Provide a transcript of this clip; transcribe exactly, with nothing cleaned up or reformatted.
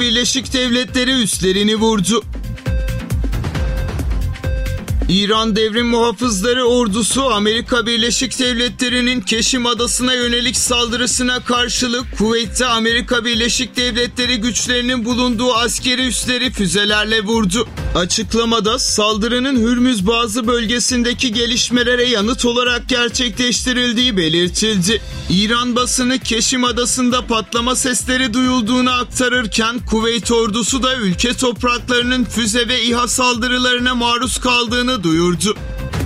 Birleşik Devletleri üslerini vurdu. İran Devrim Muhafızları Ordusu, Amerika Birleşik Devletleri'nin Keşim Adası'na yönelik saldırısına karşılık Kuveyt'te Amerika Birleşik Devletleri güçlerinin bulunduğu askeri üsleri füzelerle vurdu. Açıklamada saldırının Hürmüz Boğazı bölgesindeki gelişmelere yanıt olarak gerçekleştirildiği belirtildi. İran basını Keşim Adası'nda patlama sesleri duyulduğunu aktarırken Kuveyt ordusu da ülke topraklarının füze ve İHA saldırılarına maruz kaldığını duyurdu.